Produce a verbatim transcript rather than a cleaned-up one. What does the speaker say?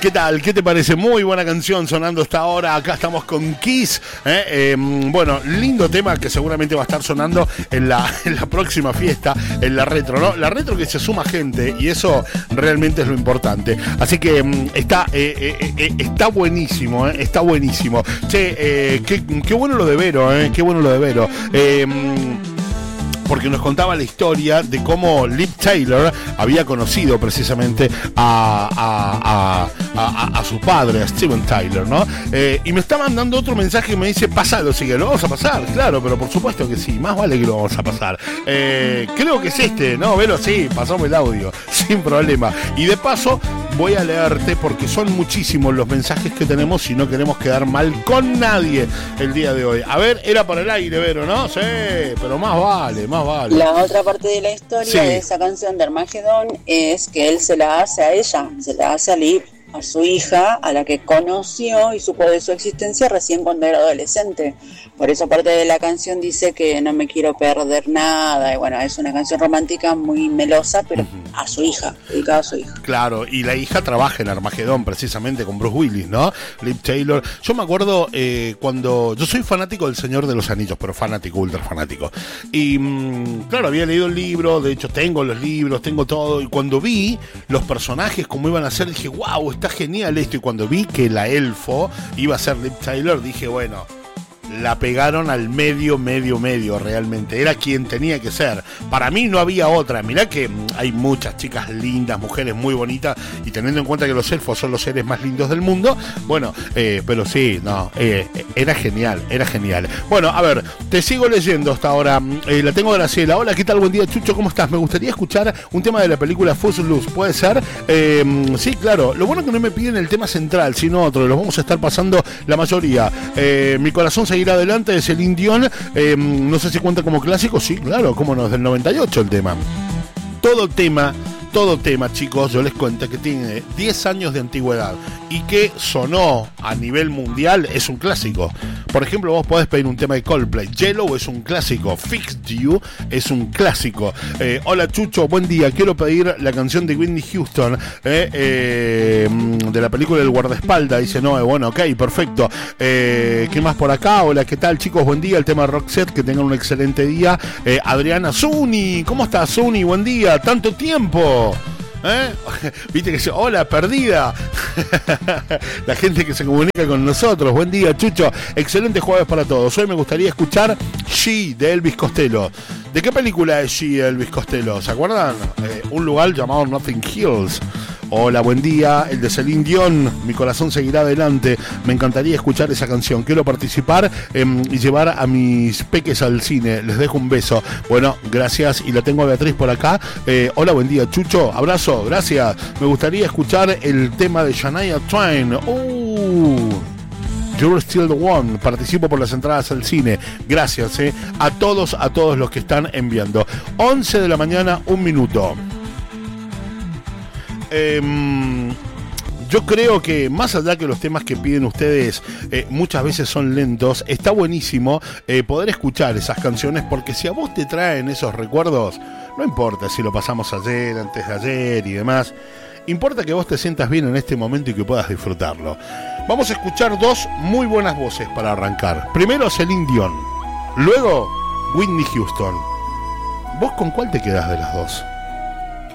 ¿Qué tal? ¿Qué te parece? Muy buena canción sonando hasta ahora. Acá estamos con Kiss. ¿eh? Eh, bueno, lindo tema que seguramente va a estar sonando en la, en la próxima fiesta, en la retro, ¿no? La retro que se suma gente y eso realmente es lo importante. Así que mm, está, eh, eh, eh, está buenísimo, ¿eh? Está buenísimo. Che, eh, qué, qué bueno lo de Vero, ¿eh? Qué bueno lo de Vero. Eh, porque nos contaba la historia de cómo Liv Tyler había conocido precisamente a, a, a, a, a su padre, a Steven Tyler, ¿no? Eh, y me está mandando otro mensaje que me dice, pasalo, sigue, lo vamos a pasar, claro, pero por supuesto que sí, más vale que lo vamos a pasar. Eh, creo que es este, ¿no? Velo, sí, pasamos el audio, sin problema. Y de paso, voy a leerte porque son muchísimos los mensajes que tenemos y no queremos quedar mal con nadie el día de hoy. A ver, era para el aire, Vero, ¿no? Sí, pero más vale, más vale. La otra parte de la historia sí. de esa canción de Armagedón es que él se la hace a ella, se la hace a Liv, a su hija, a la que conoció y supo de su existencia recién cuando era adolescente. Por eso parte de la canción dice que no me quiero perder nada. Y bueno, es una canción romántica muy melosa, pero uh-huh. a su hija, dedicada a su hija. Claro, y la hija trabaja en Armagedón precisamente con Bruce Willis, ¿no? Liv Tyler. Yo me acuerdo eh, cuando... Yo soy fanático del Señor de los Anillos, pero fanático, ultra fanático. Y mmm, claro, había leído el libro, de hecho tengo los libros, tengo todo. Y cuando vi los personajes como iban a ser, dije, wow, está genial esto. Y cuando vi que la elfo iba a ser Liv Tyler, dije, bueno... La pegaron al medio, medio, medio realmente. Era quien tenía que ser. Para mí no había otra. Mirá que hay muchas chicas lindas, mujeres muy bonitas. Y teniendo en cuenta que los elfos son los seres más lindos del mundo. Bueno, eh, pero sí, no. Eh, era genial, era genial. Bueno, a ver, te sigo leyendo hasta ahora. Eh, la tengo Graciela. Hola, ¿qué tal? Buen día, Chucho. ¿Cómo estás? Me gustaría escuchar un tema de la película Footloose. ¿Puede ser? Eh, sí, claro. Lo bueno es que no me piden el tema central, sino otro. Los vamos a estar pasando la mayoría. Eh, mi corazón se ir adelante de Celine Dion, eh, no sé si cuenta como clásico, sí, claro, cómo no, es del noventa y ocho el tema. Todo tema, todo tema, chicos, yo les cuento que tiene diez años de antigüedad y que sonó a nivel mundial, es un clásico. Por ejemplo, vos podés pedir un tema de Coldplay. Yellow es un clásico. Fixed You es un clásico. Eh, hola, Chucho, buen día. Quiero pedir la canción de Whitney Houston, eh, eh, de la película El guardaespaldas. Dice Noé. Bueno, ok, perfecto. Eh, ¿Qué más por acá? Hola, ¿qué tal, chicos? Buen día. El tema Roxette, que tengan un excelente día. Eh, Adriana Zuni. ¿Cómo estás, Zuni? Buen día. Tanto tiempo. ¿Eh? Viste que se... Hola, perdida. La gente que se comunica con nosotros. Buen día, Chucho. Excelente jueves para todos. Hoy me gustaría escuchar She de Elvis Costello. ¿De qué película es She de Elvis Costello? ¿Se acuerdan? Eh, un lugar llamado Nothing Hills. Hola, buen día, el de Celine Dion, Mi corazón seguirá adelante. Me encantaría escuchar esa canción. Quiero participar eh, y llevar a mis peques al cine. Les dejo un beso. Bueno, gracias. Y la tengo a Beatriz por acá. Eh, hola, buen día, Chucho. Abrazo, gracias. Me gustaría escuchar el tema de Shania Twain. Uh, You're Still the One. Participo por las entradas al cine. Gracias eh, a todos, a todos los que están enviando. once de la mañana, un minuto. Eh, yo creo que más allá que los temas que piden ustedes eh, muchas veces son lentos, está buenísimo eh, poder escuchar esas canciones, porque si a vos te traen esos recuerdos, no importa si lo pasamos ayer, antes de ayer y demás, importa que vos te sientas bien en este momento y que puedas disfrutarlo. Vamos a escuchar dos muy buenas voces para arrancar. Primero Celine Dion, luego Whitney Houston. ¿Vos con cuál te quedás de las dos?